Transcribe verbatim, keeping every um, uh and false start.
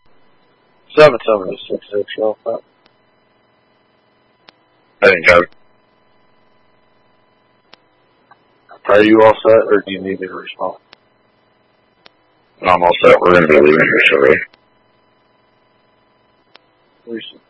Seven seven six six. I didn't go. Are you all set, or do you need me to respond? I'm all set. We're going to be leaving here shortly. Recent.